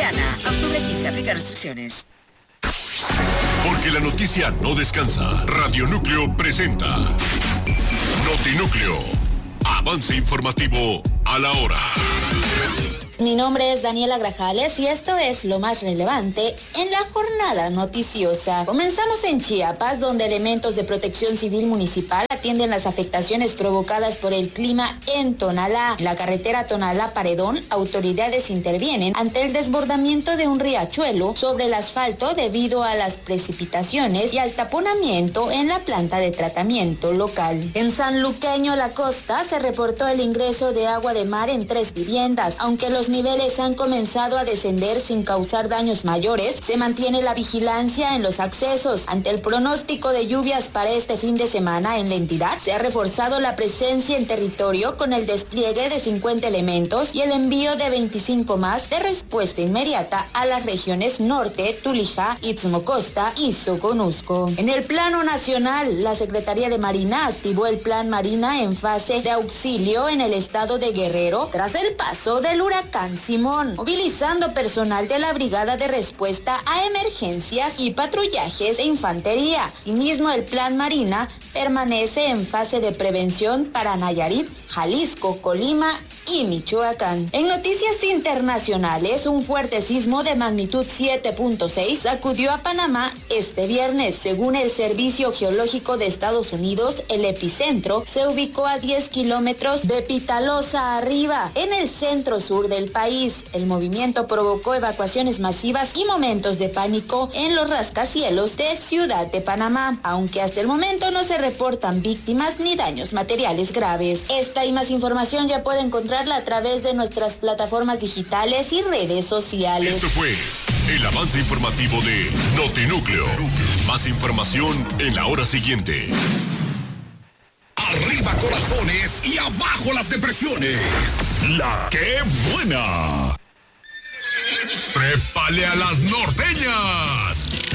Soriana. A octubre 15, aplica restricciones. Porque la noticia no descansa. Radio Núcleo presenta Notinúcleo. Avance informativo a la hora. Mi nombre es Daniela Grajales y esto es lo más relevante en la jornada noticiosa. Comenzamos en Chiapas, donde elementos de Protección Civil Municipal atienden las afectaciones provocadas por el clima en Tonalá. En la carretera Tonalá-Paredón, autoridades intervienen ante el desbordamiento de un riachuelo sobre el asfalto debido a las precipitaciones y al taponamiento en la planta de tratamiento local. En San Luqueño, La Costa, se reportó el ingreso de agua de mar en 3 viviendas. Aunque los niveles han comenzado a descender sin causar daños mayores, se mantiene la vigilancia en los accesos. Ante el pronóstico de lluvias para este fin de semana en la entidad, se ha reforzado la presencia en territorio con el despliegue de 50 elementos y el envío de 25 más de respuesta inmediata a las regiones norte, Tulijá, Istmo Costa y Soconusco. En el plano nacional, la Secretaría de Marina activó el Plan Marina en fase de auxilio en el estado de Guerrero tras el paso del huracán Simón, movilizando personal de la Brigada de Respuesta a Emergencias y patrullajes de infantería. Asimismo, el Plan Marina permanece en fase de prevención para Nayarit, Jalisco, Colima y Michoacán. En noticias internacionales, un fuerte sismo de magnitud 7.6 sacudió a Panamá este viernes. Según el Servicio Geológico de Estados Unidos, el epicentro se ubicó a 10 kilómetros de Pitalosa arriba, en el centro-sur del país. El movimiento provocó evacuaciones masivas y momentos de pánico en los rascacielos de Ciudad de Panamá, aunque hasta el momento no se reportan víctimas ni daños materiales graves. Esta y más información ya puede encontrarla a través de nuestras plataformas digitales y redes sociales. Esto fue el avance informativo de Notinúcleo. Más información en la hora siguiente. Arriba corazones y abajo las depresiones. La que buena. Prépale a las norteñas.